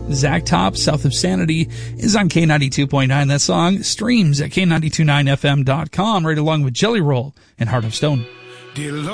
Zach Top, South of Sanity, is on K92.9. That song streams at K929FM.com right along with Jelly Roll and Heart of Stone. Dear Lord.